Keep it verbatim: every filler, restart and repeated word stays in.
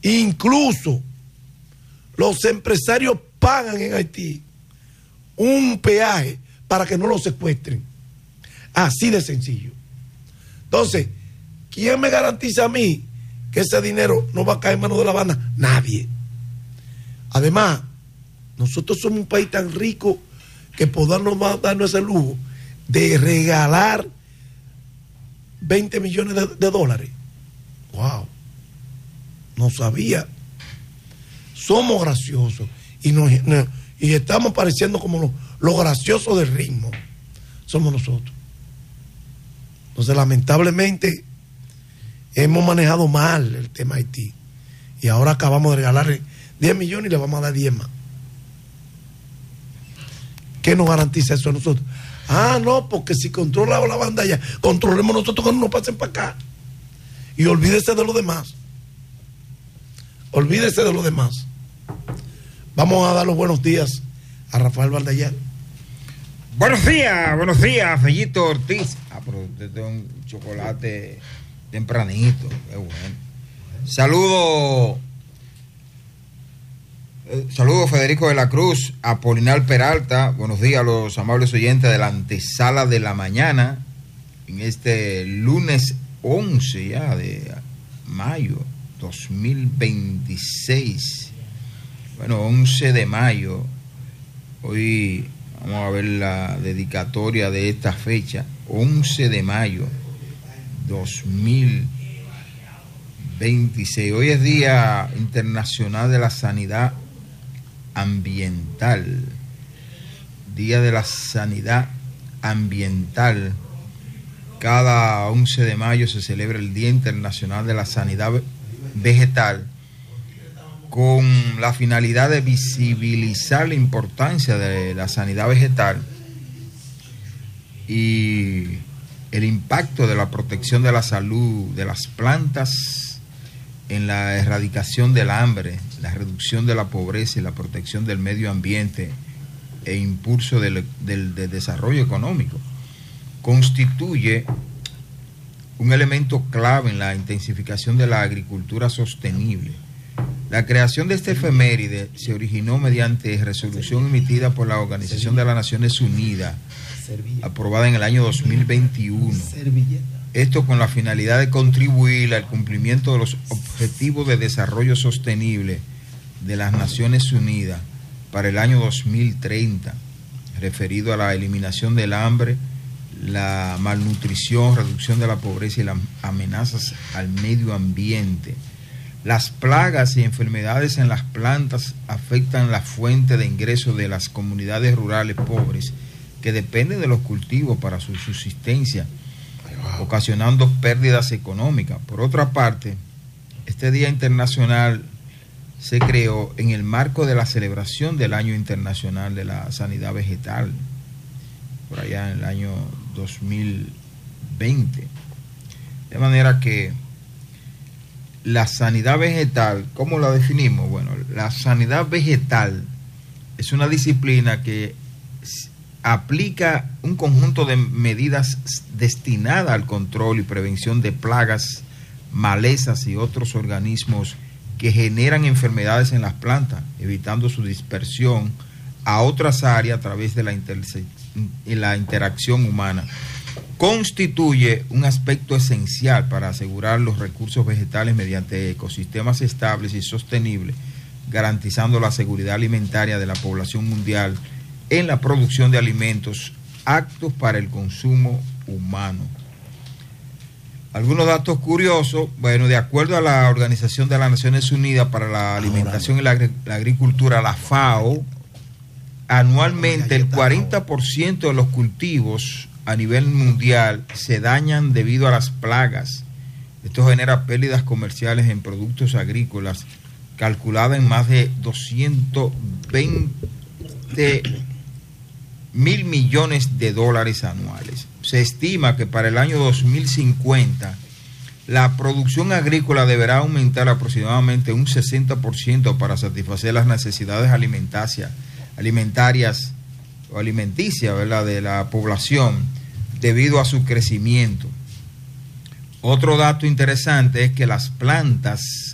Incluso los empresarios pagan en Haití un peaje para que no lo secuestren. Así de sencillo. Entonces, ¿quién me garantiza a mí que ese dinero no va a caer en manos de la banda? Nadie. Además, nosotros somos un país tan rico que podamos darnos ese lujo de regalar veinte millones de, de dólares. Wow. No sabía. Somos graciosos y, nos, nos, y estamos pareciendo como los, los graciosos del ritmo. Somos nosotros. Entonces, lamentablemente, hemos manejado mal el tema Haití. Y ahora acabamos de regalarle diez millones y le vamos a dar diez más. ¿Qué nos garantiza eso a nosotros? Ah, no, porque si controla la banda ya, controlemos nosotros que no nos pasen para acá. Y olvídese de lo demás. Olvídese de lo demás. Vamos a dar los buenos días a Rafael Valdayal. Buenos días, buenos días, Fellito Ortiz. Ah, pero usted tiene un chocolate tempranito, qué bueno. Saludo, eh, saludo Federico de la Cruz, Apolinar Peralta. Buenos días a los amables oyentes de la antesala de la mañana, en este lunes once ya de mayo dos mil veintiséis. Bueno, once de mayo. Hoy vamos a ver la dedicatoria de esta fecha, once de mayo dos mil veintiséis. Hoy es Día Internacional de la Sanidad Ambiental. Día de la Sanidad Ambiental. Cada once de mayo se celebra el Día Internacional de la Sanidad Vegetal, con la finalidad de visibilizar la importancia de la sanidad vegetal y el impacto de la protección de la salud de las plantas en la erradicación del hambre, la reducción de la pobreza y la protección del medio ambiente e impulso del, del, del desarrollo económico. Constituye un elemento clave en la intensificación de la agricultura sostenible. La creación de este efeméride se originó mediante resolución emitida por la Organización de las Naciones Unidas, aprobada en el año dos mil veintiuno. Esto con la finalidad de contribuir al cumplimiento de los Objetivos de Desarrollo Sostenible de las Naciones Unidas para el año dos mil treinta, referido a la eliminación del hambre, la malnutrición, reducción de la pobreza y las amenazas al medio ambiente. Las plagas y enfermedades en las plantas afectan la fuente de ingresos de las comunidades rurales pobres que dependen de los cultivos para su subsistencia, ocasionando pérdidas económicas. Por otra parte, este Día Internacional se creó en el marco de la celebración del Año Internacional de la Sanidad Vegetal, por allá en el año dos mil veinte. De manera que la sanidad vegetal, ¿cómo la definimos? Bueno, la sanidad vegetal es una disciplina que aplica un conjunto de medidas destinadas al control y prevención de plagas, malezas y otros organismos que generan enfermedades en las plantas, evitando su dispersión a otras áreas a través de la, interse- la interacción humana. Constituye un aspecto esencial para asegurar los recursos vegetales mediante ecosistemas estables y sostenibles, garantizando la seguridad alimentaria de la población mundial en la producción de alimentos aptos para el consumo humano. Algunos datos curiosos. Bueno, de acuerdo a la Organización de las Naciones Unidas para la Alimentación y la, Agri- la Agricultura, la FAO, anualmente el cuarenta por ciento de los cultivos a nivel mundial se dañan debido a las plagas. Esto genera pérdidas comerciales en productos agrícolas calculadas en más de doscientos veinte mil millones de dólares anuales. Se estima que para el año dos mil cincuenta la producción agrícola deberá aumentar aproximadamente un sesenta por ciento para satisfacer las necesidades alimentarias, alimentarias o alimenticias, ¿verdad?, de la población debido a su crecimiento. Otro dato interesante es que las plantas